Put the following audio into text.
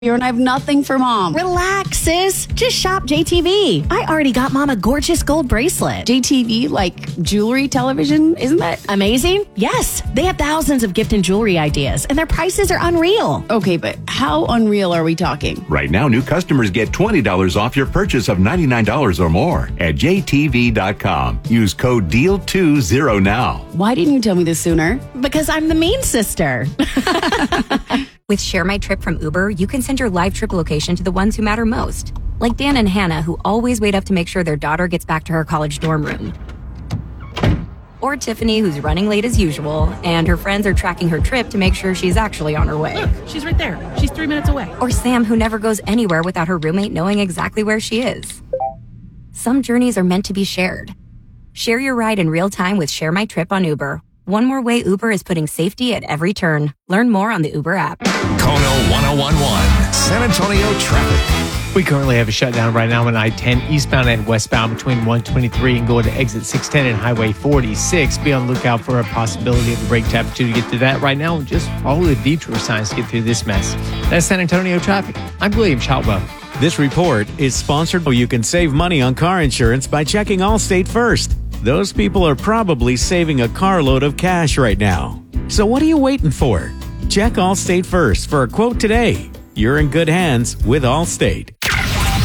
and I have nothing for Mom. Relax, sis. Just shop JTV. I already got Mom a gorgeous gold bracelet. JTV, like jewelry television, isn't that amazing? Yes. They have thousands of gift and jewelry ideas, and their prices are unreal. Okay, but how unreal are we talking? Right now, new customers get $20 off your purchase of $99 or more at JTV.com. Use code DEAL20 now. Why didn't you tell me this sooner? Because I'm the mean sister. With Share My Trip from Uber, you can send your live trip location to the ones who matter most. Like Dan and Hannah, who always wait up to make sure their daughter gets back to her college dorm room. Or Tiffany, who's running late as usual, and her friends are tracking her trip to make sure she's actually on her way. Look, she's right there. She's 3 minutes away. Or Sam, who never goes anywhere without her roommate knowing exactly where she is. Some journeys are meant to be shared. Share your ride in real time with Share My Trip on Uber. One more way Uber is putting safety at every turn. Learn more on the Uber app. Kono 1011, San Antonio traffic. We currently have a shutdown right now on I-10 eastbound and westbound between 123 and going to exit 610 and Highway 46. Be on the lookout for a possibility of a brake tap to get to that right now. Just follow the detour signs to get through this mess. That's San Antonio traffic. I'm William Shotwell. This report is sponsored so you can save money on car insurance by checking Allstate first. Those people are probably saving a carload of cash right now. So what are you waiting for? Check Allstate first for a quote today. You're in good hands with Allstate.